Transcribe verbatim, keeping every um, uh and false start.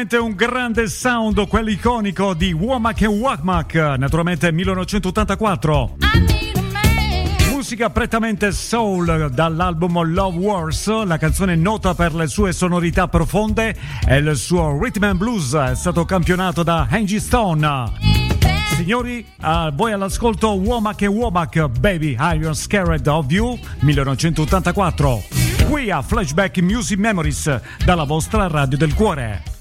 Un grande sound, quello iconico di Womack and Womack, naturalmente millenovecentottantaquattro. Musica prettamente soul dall'album Love Wars, la canzone nota per le sue sonorità profonde e il suo rhythm and blues è stato campionato da Angie Stone. Signori, a voi all'ascolto Womack and Womack, Baby I'm Scared of You, millenovecentottantaquattro. Qui a Flashback Music Memories dalla vostra radio del cuore.